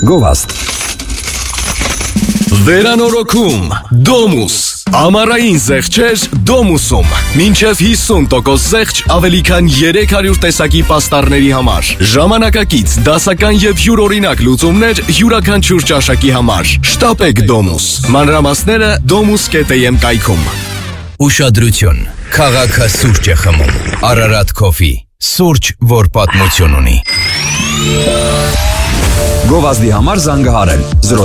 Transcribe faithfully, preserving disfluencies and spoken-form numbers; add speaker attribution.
Speaker 1: Գովաստ
Speaker 2: Վերանորոգում Domus Ամառային զեղչեր Domus-ում Մինչև հիսուն տոկոս զեղչ ավելի քան երեք հարյուր տեսակի պաստառների համար Ժամանակակից, դասական և յուրօրինակ լուծումներ յուրաքանչյուր ճաշակի համար Շտապեք Domus Մանրամասները domus.am կայքում
Speaker 3: Ուշադրություն Քաղաքը սուրճ է խմում Ararat Coffee Սուրճ, որ պատմություն ունի
Speaker 1: Գովազդի համար զանգահարել